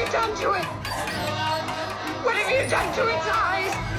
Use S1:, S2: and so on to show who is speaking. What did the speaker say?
S1: done to it? What have you done to its eyes?